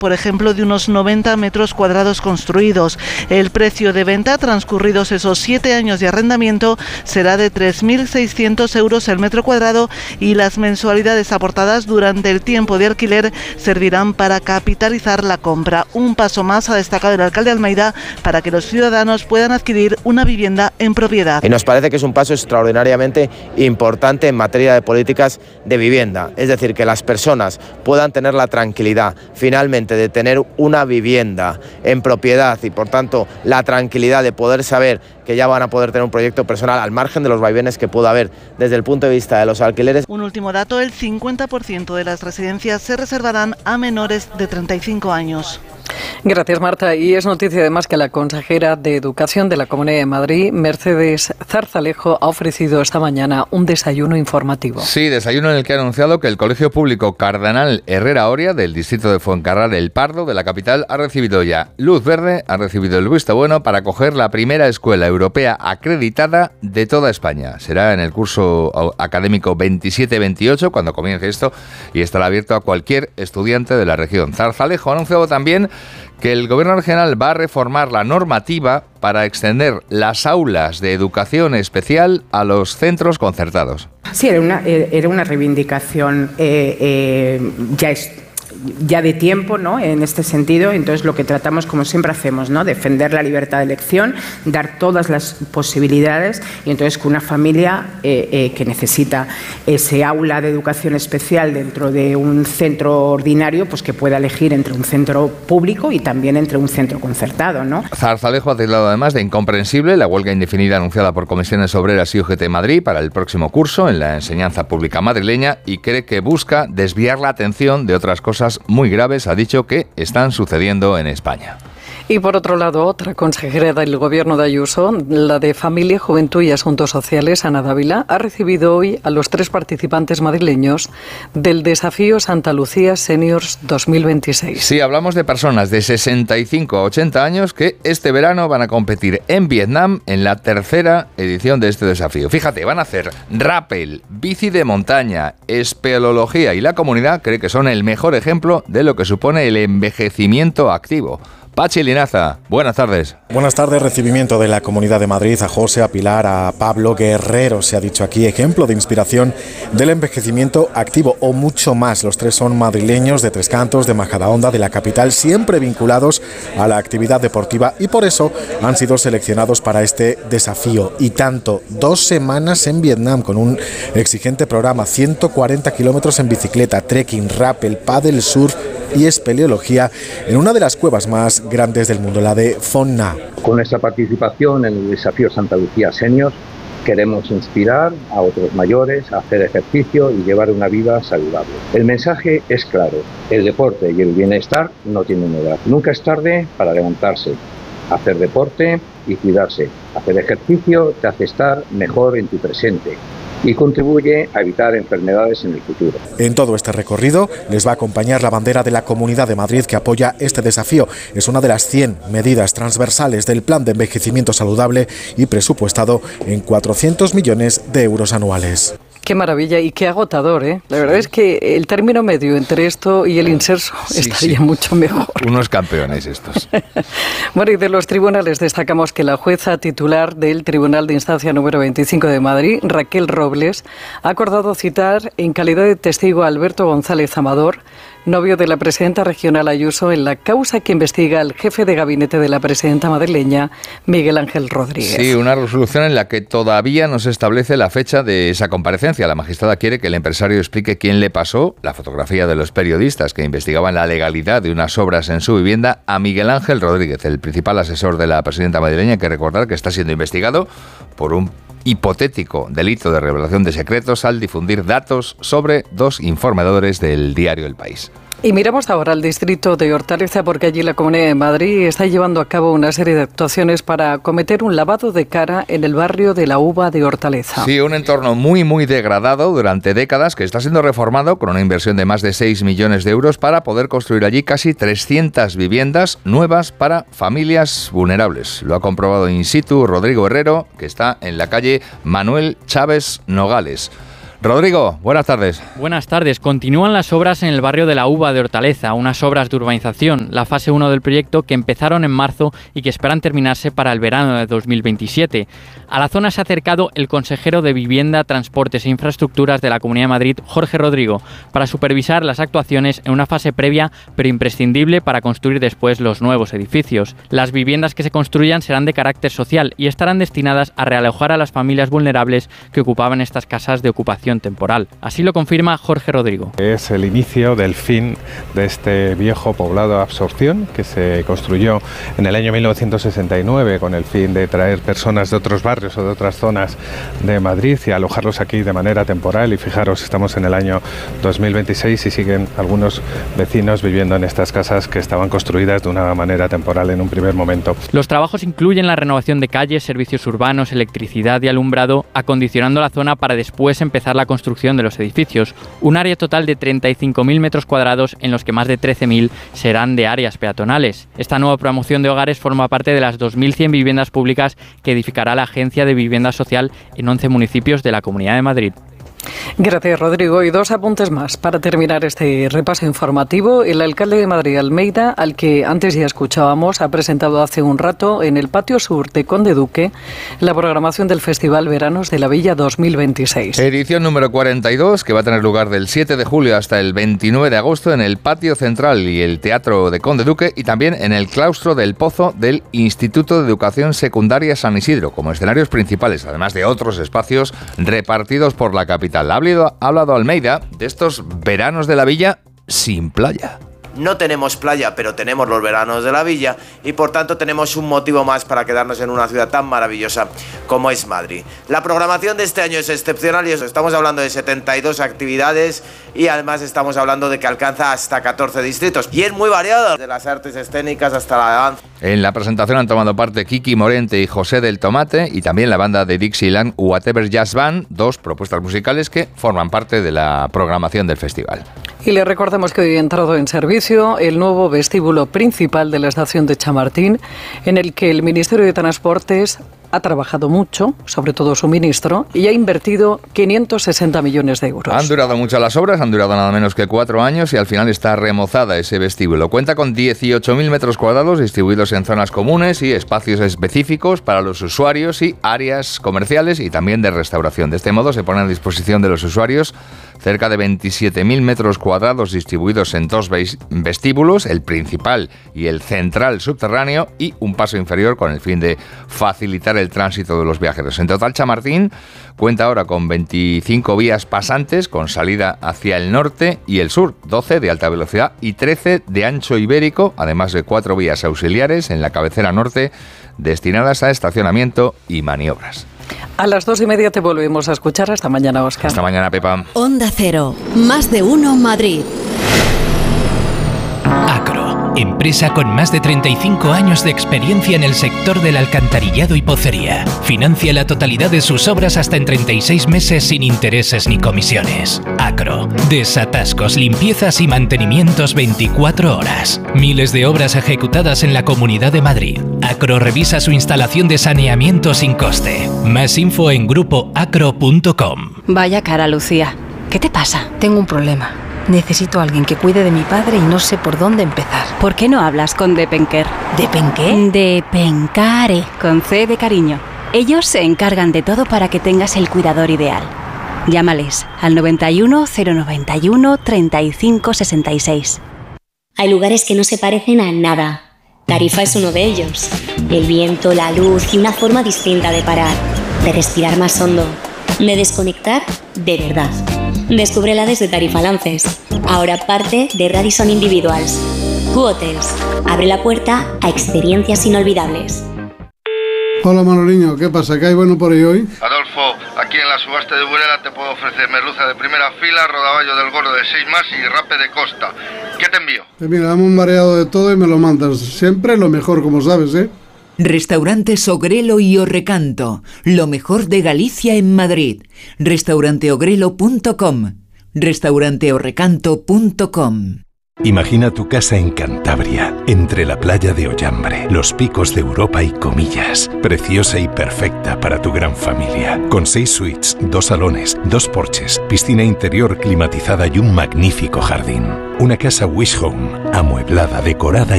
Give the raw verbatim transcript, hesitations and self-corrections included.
por ejemplo, de unos noventa metros cuadrados construidos. El precio de venta, transcurridos esos siete años de arrendamiento, será de tres mil seiscientos euros el metro cuadrado y las mensualidades aportadas durante el tiempo de alquiler servirán para capitalizar la compra. Un paso más, ha destacado el alcalde de Almeida, para que los ciudadanos puedan adquirir una vivienda en propiedad. Y nos parece que es un paso extraordinariamente importante en materia de políticas de vivienda, es decir, que las personas puedan tener la tranquilidad finalmente de tener una vivienda en propiedad y por tanto la tranquilidad de poder saber que ya van a poder tener un proyecto personal al margen de los vaivenes que pueda haber desde el punto de vista de los alquileres. Un último dato, el cincuenta por ciento de las residencias se reservarán a menores de treinta y cinco años. Gracias, Marta. Y es noticia además que la consejera de Educación de la Comunidad de Madrid, Mercedes Zarzalejo, ha ofrecido esta mañana un desayuno informativo. Sí, desayuno en el que ha anunciado que el Colegio Público Cardenal Herrera Oria, del distrito de Fuencarral El Pardo, de la capital, ha recibido ya luz verde, ha recibido el visto bueno para acoger la primera escuela europea acreditada de toda España. Será en el curso académico veintisiete veintiocho cuando comience esto y estará abierto a cualquier estudiante de la región. Zarzalejo ha anunciado también que el Gobierno regional va a reformar la normativa para extender las aulas de educación especial a los centros concertados. Sí, era una, era una reivindicación eh, eh, ya es ya de tiempo, ¿no?, en este sentido. Entonces lo que tratamos, como siempre hacemos, ¿no?, defender la libertad de elección, dar todas las posibilidades, y entonces que una familia eh, eh, que necesita ese aula de educación especial dentro de un centro ordinario, pues que pueda elegir entre un centro público y también entre un centro concertado, ¿no? Zarzalejo ha tildado además de incomprensible la huelga indefinida anunciada por Comisiones Obreras y U G T Madrid para el próximo curso en la enseñanza pública madrileña y cree que busca desviar la atención de otras cosas muy graves, ha dicho, que están sucediendo en España. Y por otro lado, otra consejera del Gobierno de Ayuso, la de Familia, Juventud y Asuntos Sociales, Ana Dávila, ha recibido hoy a los tres participantes madrileños del Desafío Santa Lucía Seniors dos mil veintiséis. Sí, hablamos de personas de sesenta y cinco a ochenta años que este verano van a competir en Vietnam en la tercera edición de este desafío. Fíjate, van a hacer rappel, bici de montaña, espeleología, y la comunidad cree que son el mejor ejemplo de lo que supone el envejecimiento activo. Pachi Linaza, buenas tardes. Buenas tardes, recibimiento de la Comunidad de Madrid a José, a Pilar, a Pablo Guerrero, se ha dicho aquí, ejemplo de inspiración del envejecimiento activo o mucho más. Los tres son madrileños de Tres Cantos, de Majadahonda, de la capital, siempre vinculados a la actividad deportiva y por eso han sido seleccionados para este desafío. Y tanto, dos semanas en Vietnam con un exigente programa, ciento cuarenta kilómetros en bicicleta, trekking, rappel, paddle, surf y espeleología en una de las cuevas más grandes del mundo, la de Phong Nha. Con nuestra participación en el Desafío Santa Lucía Seniors queremos inspirar a otros mayores a hacer ejercicio y llevar una vida saludable. El mensaje es claro: el deporte y el bienestar no tienen edad. Nunca es tarde para levantarse, hacer deporte y cuidarse. Hacer ejercicio te hace estar mejor en tu presente y contribuye a evitar enfermedades en el futuro. En todo este recorrido les va a acompañar la bandera de la Comunidad de Madrid que apoya este desafío. Es una de las cien medidas transversales del Plan de Envejecimiento Saludable y presupuestado en cuatrocientos millones de euros anuales. Qué maravilla y qué agotador, ¿eh? La verdad es que el término medio entre esto y el inserso sí, estaría sí. mucho mejor. Unos campeones estos. Bueno, y de los tribunales destacamos que la jueza titular del Tribunal de Instancia número veinticinco de Madrid, Raquel Robles, ha acordado citar en calidad de testigo a Alberto González Amador, novio de la presidenta regional Ayuso, en la causa que investiga el jefe de gabinete de la presidenta madrileña, Miguel Ángel Rodríguez. Sí, una resolución en la que todavía no se establece la fecha de esa comparecencia. La magistrada quiere que el empresario explique quién le pasó la fotografía de los periodistas que investigaban la legalidad de unas obras en su vivienda a Miguel Ángel Rodríguez, el principal asesor de la presidenta madrileña. Hay que recordar que está siendo investigado por un hipotético delito de revelación de secretos al difundir datos sobre dos informadores del diario El País. Y miramos ahora al distrito de Hortaleza, porque allí la Comunidad de Madrid está llevando a cabo una serie de actuaciones para acometer un lavado de cara en el barrio de la Uva de Hortaleza. Sí, un entorno muy, muy degradado durante décadas que está siendo reformado con una inversión de más de seis millones de euros para poder construir allí casi trescientas viviendas nuevas para familias vulnerables. Lo ha comprobado in situ Rodrigo Herrero, que está en la calle Manuel Chávez Nogales. Rodrigo, buenas tardes. Buenas tardes. Continúan las obras en el barrio de la Uva de Hortaleza, unas obras de urbanización, la fase uno del proyecto que empezaron en marzo y que esperan terminarse para el verano de dos mil veintisiete. A la zona se ha acercado el consejero de Vivienda, Transportes e Infraestructuras de la Comunidad de Madrid, Jorge Rodrigo, para supervisar las actuaciones en una fase previa pero imprescindible para construir después los nuevos edificios. Las viviendas que se construyan serán de carácter social y estarán destinadas a realojar a las familias vulnerables que ocupaban estas casas de ocupación temporal. Así lo confirma Jorge Rodrigo. Es el inicio del fin de este viejo poblado de absorción que se construyó en el año mil novecientos sesenta y nueve con el fin de traer personas de otros barrios o de otras zonas de Madrid y alojarlos aquí de manera temporal. Y fijaros, estamos en el año dos mil veintiséis y siguen algunos vecinos viviendo en estas casas que estaban construidas de una manera temporal en un primer momento. Los trabajos incluyen la renovación de calles, servicios urbanos, electricidad y alumbrado, acondicionando la zona para después empezar la construcción de los edificios. Un área total de treinta y cinco mil metros cuadrados, en los que más de trece mil serán de áreas peatonales. Esta nueva promoción de hogares forma parte de las dos mil cien viviendas públicas que edificará la Agencia de Vivienda Social en once municipios de la Comunidad de Madrid. Gracias, Rodrigo. Y dos apuntes más para terminar este repaso informativo. El alcalde de Madrid, Almeida, al que antes ya escuchábamos, ha presentado hace un rato en el patio sur de Conde Duque la programación del Festival Veranos de la Villa dos mil veintiséis. Edición número cuarenta y dos, que va a tener lugar del siete de julio hasta el veintinueve de agosto en el patio central y el Teatro de Conde Duque, y también en el claustro del Pozo del Instituto de Educación Secundaria San Isidro, como escenarios principales, además de otros espacios repartidos por la capital. Ha hablado, ha hablado Almeida de estos veranos de la villa sin playa. No tenemos playa, pero tenemos los veranos de la villa y por tanto tenemos un motivo más para quedarnos en una ciudad tan maravillosa como es Madrid. La programación de este año es excepcional y eso, estamos hablando de setenta y dos actividades y además estamos hablando de que alcanza hasta catorce distritos y es muy variado, de las artes escénicas hasta la danza. En la presentación han tomado parte Kiki Morente y José del Tomate y también la banda de Dixieland Whatever Jazz Band, dos propuestas musicales que forman parte de la programación del festival. Y le recordamos que hoy ha entrado en servicio el nuevo vestíbulo principal de la estación de Chamartín, en el que el Ministerio de Transportes ha trabajado mucho, sobre todo su ministro, y ha invertido quinientos sesenta millones de euros. Han durado mucho las obras, han durado nada menos que cuatro años y al final está remozada ese vestíbulo. Cuenta con dieciocho mil metros cuadrados distribuidos en zonas comunes y espacios específicos para los usuarios y áreas comerciales y también de restauración. De este modo se pone a disposición de los usuarios cerca de veintisiete mil metros cuadrados distribuidos en dos vestíbulos, el principal y el central subterráneo, y un paso inferior con el fin de facilitar el tránsito de los viajeros. En total, Chamartín cuenta ahora con veinticinco vías pasantes con salida hacia el norte y el sur, doce de alta velocidad y trece de ancho ibérico, además de cuatro vías auxiliares en la cabecera norte destinadas a estacionamiento y maniobras. A las dos y media te volvemos a escuchar. Hasta mañana, Óscar. Hasta mañana, Pepa. Onda Cero, más de uno Madrid. Acro, empresa con más de treinta y cinco años de experiencia en el sector del alcantarillado y pocería. Financia la totalidad de sus obras hasta en treinta y seis meses sin intereses ni comisiones. Acro, desatascos, limpiezas y mantenimientos veinticuatro horas. Miles de obras ejecutadas en la Comunidad de Madrid. Acro revisa su instalación de saneamiento sin coste. Más info en grupo acro punto com. Vaya cara, Lucía. ¿Qué te pasa? Tengo un problema. Necesito a alguien que cuide de mi padre y no sé por dónde empezar. ¿Por qué no hablas con Depenker? ¿Depenqué? Depencare, con C de cariño. Ellos se encargan de todo para que tengas el cuidador ideal. Llámales al noventa y uno, cero noventa y uno, treinta y cinco sesenta y seis. Hay lugares que no se parecen a nada. Tarifa es uno de ellos. El viento, la luz y una forma distinta de parar, de respirar más hondo, de desconectar de verdad. Descúbrela desde Tarifa Lances, ahora parte de Radisson Individuals. Q-Hotels, abre la puerta a experiencias inolvidables. Hola Manoliño, ¿qué pasa? ¿Qué hay bueno por ahí hoy? Adolfo, aquí en la subasta de Burela te puedo ofrecer merluza de primera fila, rodaballo del gordo de seis más y rape de costa. ¿Qué te envío? Pues mira, dame un mareado de todo y me lo mandas. Siempre lo mejor, como sabes, ¿eh? Restaurantes Ogrelo y Orrecanto, lo mejor de Galicia en Madrid. restaurante ogrelo punto com, restaurante orrecanto punto com. Imagina tu casa en Cantabria, entre la playa de Ollambre, los picos de Europa y Comillas. Preciosa y perfecta para tu gran familia. Con seis suites, dos salones, dos porches, piscina interior climatizada y un magnífico jardín. Una casa Wish Home, amueblada, decorada